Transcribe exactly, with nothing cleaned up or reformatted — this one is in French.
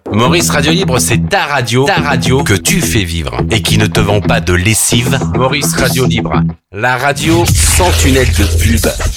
Maurice Radio Libre, c'est ta radio, ta radio que tu fais vivre et qui ne te vend pas de lessive. Maurice Radio Libre, la radio sans tunnel de pub.